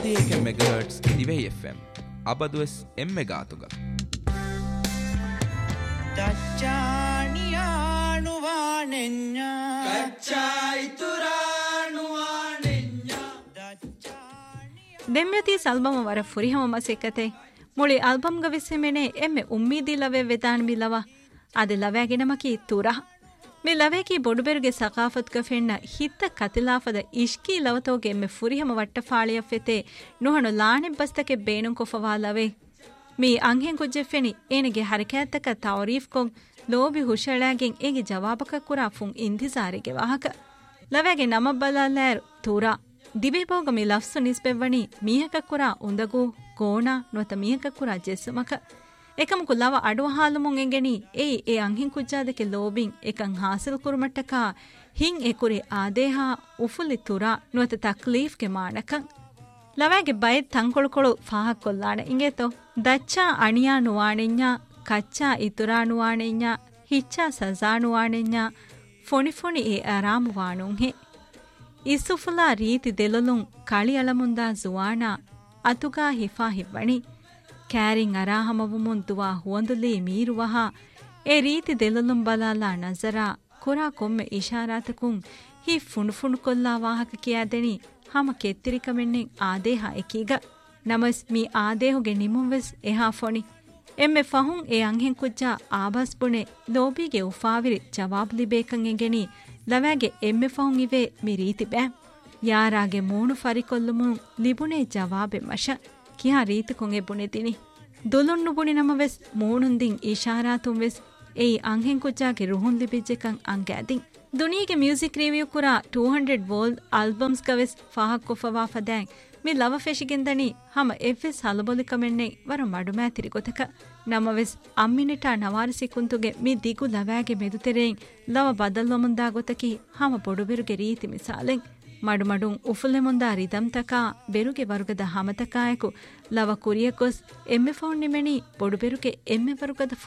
101 megahertz ದಿವೆ FM ಅಬದುಸ್ ಎಮ್ಮೆಗಾತುಗ ದಚ್ಚಾಣಿಯಾಣುವಾನೆඤ್ಞ ದೆಮ್ಯತಿ album ವರ ಫುರಿಹಮ ಮಸೆಕತೆ ಮುಳಿ album ಗ ವಿಸೆಮೆನೆ ಎಮ್ಮೆ ಉಮ್ಮೀದಿ ಲವೆ ವೆದಾನ್ ಮಿಲವ ಅದೆ ಲವೆಗಿನಮಕಿ ತುರ ಮೆ ಲವೆಕಿ ಬೊಡುಬೆರುಗೆ ಸಕಾಫತ್ ಗ ಫೆನ್ನ ಹಿತ್ತ ಕತಿಲಾಫದ ಇಷ್ಕಿ ಲವತೋಗೆ ಎಮ್ಮೆ ಫುರಿಹಮ ವಟ್ಟಫಾಳಿಯ ಫೆತೆ ನುಹಣು ಲಾಣೆ ಬಸ್ತಕೆ ಬೇನುಂ ಕೊಫವಾ ಲವೆ ಮೀ ಅಂಹೆಂ ಕುಜ್ಜೆಫೆನಿ ಏನಿಗೆ ಹರಕಯಾತಕ ತಾರೀಫ್ ಕೊಂ ಲೋಬಿ ಹುಷಳಾಗೆಂ ಏಗೆ ಜವಾಬಕ ಕುರಾ ಫುಂ ಇಂದಿಸಾರಿಗೆ ವಾಹಕ ಲವೆಗೆ ನಮ ಬಲಾಲಾರ್ ತುರ ದಿಬೇಬೋಗ ಮಿ ಲಫ್ಸು ನಿಸ್ಬೆವ್ವಣಿ ಮೀಹಕ ಕುರಾ ಉಂದಗು ಕೋಣ ನುವತ ಮೀಹಕ ಕುರಾ ಜೆಸ್ಸುಮಕ එකමකු ලව අඩුව හාලමුන් එගෙනි ඒ අංහින් කුජ්ජාදක ලෝබින් එකන් හාසිල් කුරුමට්ටක හින් එකුරි ආදේහා උෆුලි තුරා නුවත තක්ලීෆ් ಗೆ මානකන් ಲವಾಗೆ ಬೈ ತಂಕೊಳ್ಕೊಳು ಫಾಹಕ್ ಕೊಲ್ಲಾಣ ಇಂಗೇತೋ ದಚ್ಚಾ ಅಣಿಯಾ ನುವಾಣೆඤ್ಞಾ ಕಚ್ಚಾ ಇತುರಾ ನುವಾಣೆඤ್ಞಾ ಹಿಚ್ಚಾ ಸಜಾ ನುವಾಣೆඤ್ಞಾ ಫೊಣಿ ಎ ಆರಾಮ್ ವಾಣುಂ ಹೆ ಇಸುಫುಲಾ ರೀತಿ ದೆಲೊಲುಂ ಕಳಿ ಅಳಮುಂದಾ ಜುವಾಣಾ ಅತುಗಾ ಹಿಫಾ ಹಿವ್ವಣಿ ಕ್ಯಾರಿಂಗ್ ಅರಾಹಮವುಮುನ್ ತುವಾ ಹುವಂದುಲಿ ಮೀರುವಹ ಎ ರೀತಿ ದೆಲೊಲುಂ ಬಲಾಲಾ ನಜರಾ ಕುರಾ ಕೊಮ್ಮೆ ಇಶಾರಾತಕುಂ ಹಿ ಫುಣುಫುಣು ಕೊಲ್ಲಾ ವಾಹಕ ಕಿಯಾದೆನಿ ಹಮ ಕೆತ್ತಿರಿಕಮೆನ್ನೆಂ ಆದೇಹ ಎಕೀಗ ನಮಸ್ ಮೀ ಆದೇಹುಗೆ ನಿಮುಂವೆಸ್ ಎಹಾ ಫೊಣಿ ಎಮ್ಮೆ ಫಹುಂ ಎ ಅಂಹೆಂ ಕುಜ್ಜಾ ಆಬಸ್ ಬುಣೆ ಲೋಬಿಗೆ ಉಫಾವಿರಿ ಜವಾಬ್ ಲಿಬೇಕಂ ಎಗೆನಿ ಲವಾಗೆ ಎಮ್ಮೆ ಫಹುಂ ಇವೆ ಮಿ ರೀತಿ ಬ್ಯಾ ಯಾರಾಗೆ ಮೂಣು ಫರಿಕೊಲ್ಲುಮುಂ ಲಿಬುಣೆ ಜವಾಬೆ ಮಶ ಕಿಯಾ ರೀತಿ ಕೊಂಗೆ ಬುಣೆತಿನಿ ದುಲುಣ್ಣು ಬುಣಿ ನಮವೆಸ್ ಮೂಣುಂದಿಂ ಇಶಾರಾತುಂ ವೆಸ್ ಏಯ್ ಅಂಹೆಂ ಕುಜ್ಜಾಗೆ ರುಹುನ್ ಲಿಬಿಜ್ಜೆಕಂ ಅಂಗಾದಿಂ ದುನಿಯಗೆ ಮ್ಯೂಸಿಕ್ ರಿವ್ಯೂ ಕುರಾ 200 ವೋಲ್ ಆಲ್ಬಮ್ಸ್ ಗವೆಸ್ ಫಾಹಕ್ ಕೊಫವಾ ಫದ್ಯಾಂ ಮಿ ಲವ ಫೆಶಿಗೆಂದನಿ ಹಮ ಎಫ್ಎಸ್ ಹಲಬೊಲಿ ಕಮೆನ್ನೆ ವರ ಮಡುಮ್ಯಾತಿರಿ ಗೊತಕ ನಮವೆಸ್ ಅಮ್ಮಿನಿಟಾ ನವಾರಿಸಿ ಕುಂತುಗೆ ಮಿ ದಿಗು ಲವಾಗೆ ಮೆದುತೆರೆಂ ಲವ ಬದಲ್ಲೊಮುಂದಾ ಗೊತಕಿ ಹಮ ಬೊಡುಬೆರುಗೆ ರೀತಿ ಮಿಸಾಲೆಂ ಮಡುಮಡುಂ ಉಫುಲೆಮುಂದಾ ರಿದಮ್ತಕಾ ಬೆರುಗೆ ವರುಗದ ಹಮತಕಾಯಕು ಲವ ಕುರಿಯಕೊಸ್ ಎಮ್ಮೆ ಫೌನ್ ನಿಮೆನಿ ಬೊಡುಬೆರುಗೆ ಎಮ್ಮೆ ವರುಗದ